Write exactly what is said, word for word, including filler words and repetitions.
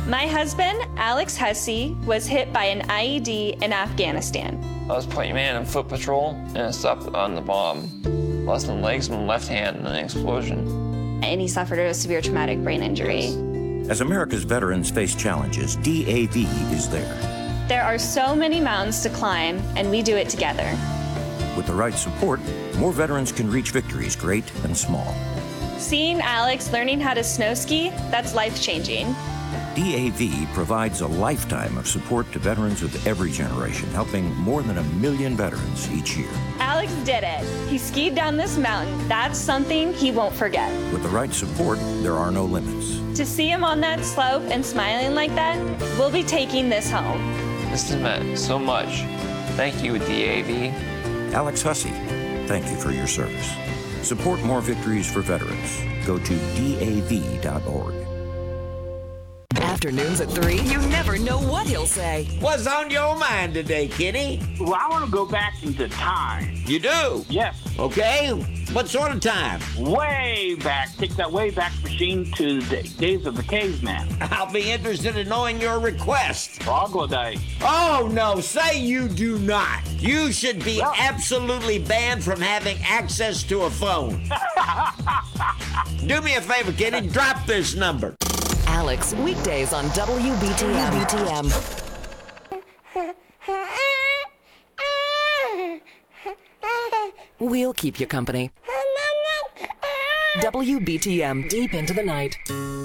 My husband, Alex Hussey, was hit by an I E D in Afghanistan. I was playing man in foot patrol, and I stopped on the bomb. Lost my legs and my left hand in an explosion. And he suffered a severe traumatic brain injury. As America's veterans face challenges, D A V is there. There are so many mountains to climb, and we do it together. With the right support, more veterans can reach victories great and small. Seeing Alex learning how to snow ski, that's life-changing. D A V provides a lifetime of support to veterans of every generation, helping more than a million veterans each year. Alex did it. He skied down this mountain. That's something he won't forget. With the right support, there are no limits. To see him on that slope and smiling like that, we'll be taking this home. This has meant so much. Thank you, D A V. Alex Hussey, thank you for your service. Support more victories for veterans. Go to D A V dot org. Afternoons at three, you never know what he'll say. What's on your mind today, Kenny? Well, I want to go back into time. You do? Yes. Okay. What sort of time? Way back. Take that way back machine to the days of the caveman. I'll be interested in knowing your request. Troglodyte. Oh, no. Say you do not. You should be well, absolutely banned from having access to a phone. Do me a favor, Kenny. Drop this number. Alex, weekdays on W B T M. W B T M. We'll keep you company. W B T M, deep into the night.